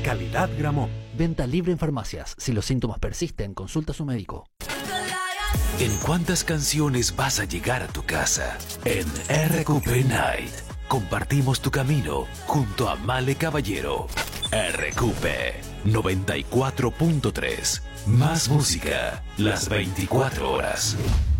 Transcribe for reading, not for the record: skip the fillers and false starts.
Calidad Gramón. Venta libre en farmacias. Si los síntomas persisten, consulta a su médico. ¿En cuántas canciones vas a llegar a tu casa? En RQP Night compartimos tu camino junto a Male Caballero. RQP 94.3. Más música las 24 horas.